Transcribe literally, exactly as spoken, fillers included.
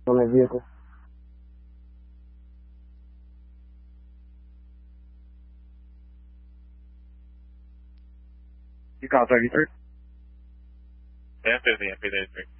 on that vehicle. You call thirty-three? Yeah, I'm fifty, I'm fifty-three.